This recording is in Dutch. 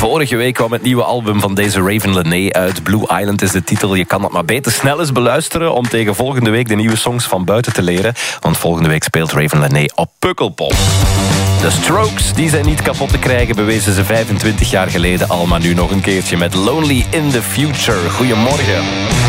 Vorige week kwam het nieuwe album van deze Raven Lené uit. Blue Island is de titel. Je kan dat maar beter snel eens beluisteren om tegen volgende week de nieuwe songs van buiten te leren. Want volgende week speelt Raven Lené op Pukkelpop. De Strokes, die zijn niet kapot te krijgen, bewezen ze 25 jaar geleden al, maar nu nog een keertje met Lonely in the Future. Goedemorgen.